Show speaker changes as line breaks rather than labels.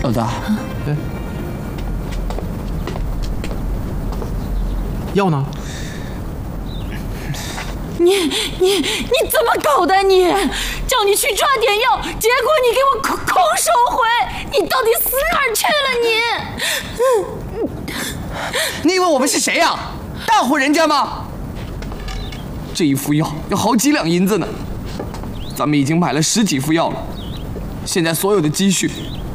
老大，
药呢？
你怎么搞的你？叫你去抓点药，结果你给我空手回，你到底死哪儿去了你？
你以为我们是谁呀？大户人家吗？这一副药要好几两银子呢，咱们已经买了10几副药了，现在所有的积蓄